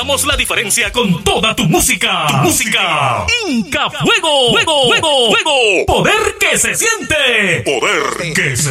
Marcamos la diferencia con toda tu música. Inca Fuego. Poder que se siente. Poder que se